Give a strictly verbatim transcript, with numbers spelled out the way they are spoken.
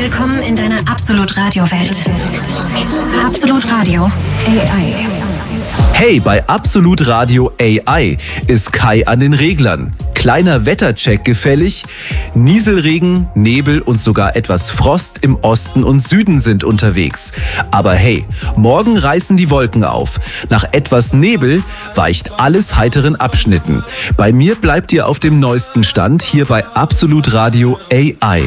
Willkommen in deiner Absolut Radio Welt. Absolut Radio A I. Hey, bei Absolut Radio A I ist Kai an den Reglern. Kleiner Wettercheck gefällig. Nieselregen, Nebel und sogar etwas Frost im Osten und Süden sind unterwegs. Aber hey, morgen reißen die Wolken auf. Nach etwas Nebel weicht alles heiteren Abschnitten. Bei mir bleibt ihr auf dem neuesten Stand hier bei Absolut Radio A I.